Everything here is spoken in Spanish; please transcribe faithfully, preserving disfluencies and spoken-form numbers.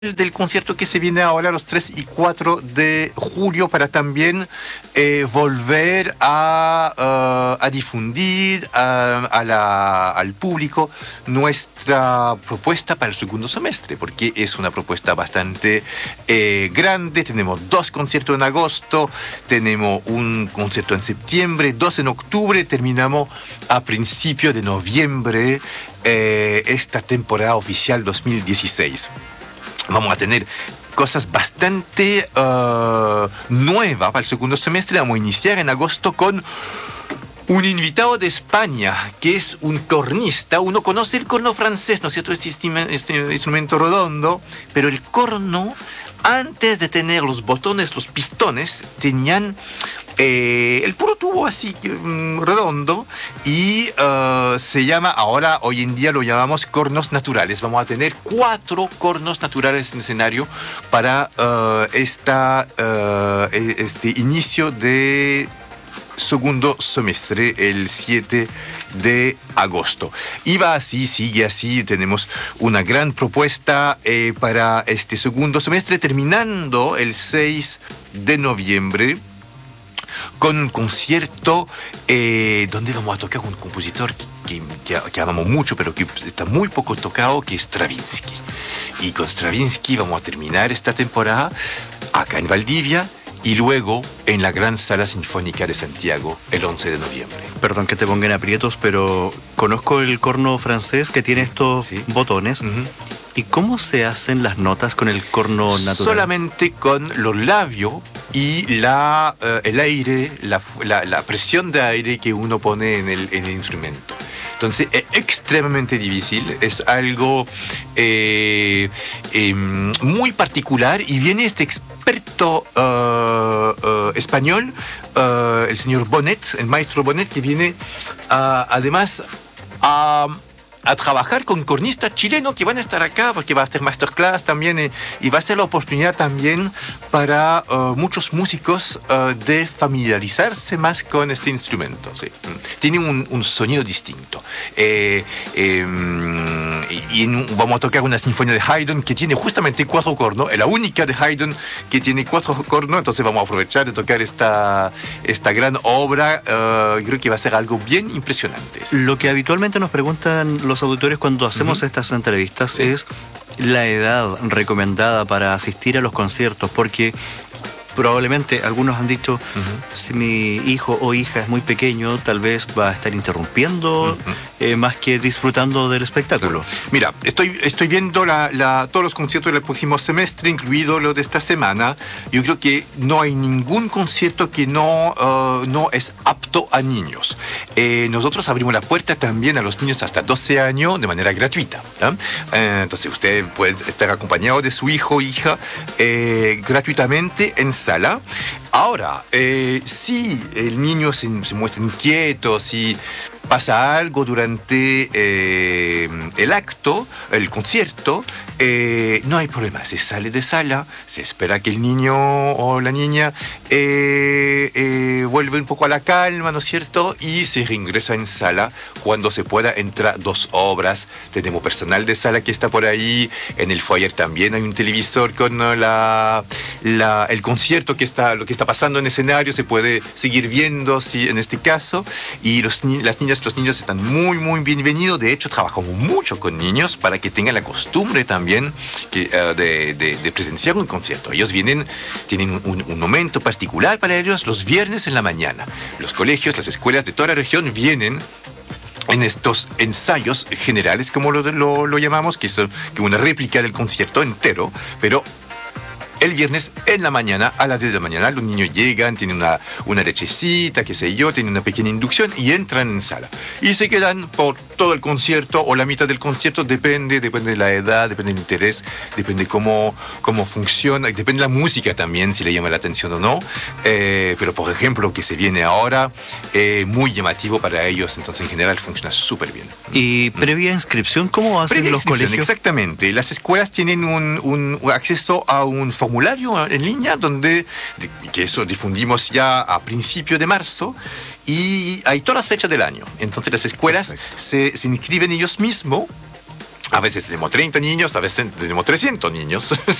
del concierto que se viene ahora los tres y cuatro de julio para también eh, volver a, uh, a difundir a, a la, al público nuestra propuesta para el segundo semestre, porque es una propuesta bastante eh, grande. Tenemos dos conciertos en agosto, tenemos un concierto en septiembre, dos en octubre, terminamos a principios de noviembre eh, esta temporada oficial dos mil dieciséis. Vamos a tener cosas bastante uh, nuevas para el segundo semestre. Vamos a iniciar en agosto con un invitado de España, que es un cornista. Uno conoce el corno francés, ¿no es cierto? Este, este instrumento redondo, pero el corno, antes de tener los botones, los pistones, tenían eh, el puro tubo así, um, redondo, y uh, se llama, ahora, hoy en día lo llamamos cornos naturales. Vamos a tener cuatro cornos naturales en escenario para uh, esta, uh, este inicio de segundo semestre, el siete de agosto. Y va así, sigue así, tenemos una gran propuesta eh, para este segundo semestre, terminando el seis de noviembre con un concierto eh, donde vamos a tocar un compositor que, que, que amamos mucho, pero que está muy poco tocado, que es Stravinsky. Y con Stravinsky vamos a terminar esta temporada acá en Valdivia, y luego en la Gran Sala Sinfónica de Santiago el once de noviembre. Perdón que te ponga en aprietos, pero conozco el corno francés que tiene estos ¿Sí? botones. Uh-huh. ¿Y cómo se hacen las notas con el corno natural? Solamente con los labios y la, uh, el aire, la, la, la presión de aire que uno pone en el, en el instrumento. Entonces es extremadamente difícil, es algo eh, eh, muy particular, y viene este experto uh, uh, español, uh, el señor Bonet, el maestro Bonet, que viene uh, además a... a trabajar con cornistas chilenos que van a estar acá, porque va a hacer masterclass también, eh, y va a ser la oportunidad también para uh, muchos músicos uh, de familiarizarse más con este instrumento. ¿Sí? Tiene un, un sonido distinto. Eh, eh, y, y vamos a tocar una sinfonía de Haydn que tiene justamente cuatro cornos, es la única de Haydn que tiene cuatro cornos, entonces vamos a aprovechar de tocar esta, esta gran obra. Uh, creo que va a ser algo bien impresionante. ¿Sí? Lo que habitualmente nos preguntan los auditores cuando hacemos uh-huh. estas entrevistas sí. es la edad recomendada para asistir a los conciertos, porque probablemente algunos han dicho, uh-huh. si mi hijo o hija es muy pequeño, tal vez va a estar interrumpiendo uh-huh. eh, más que disfrutando del espectáculo. Claro. Mira, estoy, estoy viendo la, la, todos los conciertos del próximo semestre, incluido lo de esta semana. Yo creo que no hay ningún concierto que no, uh, no es apto a niños. Eh, nosotros abrimos la puerta también a los niños hasta doce años de manera gratuita. ¿eh? Eh, entonces usted puede estar acompañado de su hijo o hija eh, gratuitamente en sala. Ahora, eh, si el niño se, se muestra inquieto, si pasa algo durante eh, el acto, el concierto, eh, no hay problema. Se sale de sala, se espera que el niño o la niña eh, eh, vuelva un poco a la calma, ¿no es cierto? Y se reingresa en sala cuando se pueda entrar dos obras. Tenemos personal de sala que está por ahí. En el foyer también hay un televisor con la, la, el concierto que está, lo que está pasando en escenario. Se puede seguir viendo, si, en este caso. Y los, las niñas los niños están muy, muy bienvenidos. De hecho, trabajamos mucho con niños para que tengan la costumbre también que, uh, de, de, de presenciar un concierto. Ellos vienen, tienen un, un, un momento particular para ellos los viernes en la mañana. Los colegios, las escuelas de toda la región vienen en estos ensayos generales, como lo, lo, lo llamamos, que es que una réplica del concierto entero, pero el viernes en la mañana, a las diez de la mañana, los niños llegan, tienen una, una lechecita, qué sé yo, tienen una pequeña inducción y entran en sala. Y se quedan por todo el concierto o la mitad del concierto, depende, depende de la edad, depende del interés, depende cómo, cómo funciona, depende de la música también, si le llama la atención o no. Eh, pero, por ejemplo, que se viene ahora, eh, muy llamativo para ellos, entonces en general funciona súper bien. ¿Y previa inscripción cómo hacen previa los colegios? Exactamente. Las escuelas tienen un, un, un acceso a un formulario formulario en línea, donde, que eso difundimos ya a principios de marzo, y hay todas las fechas del año. Entonces las escuelas se, se inscriben ellos mismos A veces tenemos treinta niños, a veces tenemos trescientos niños.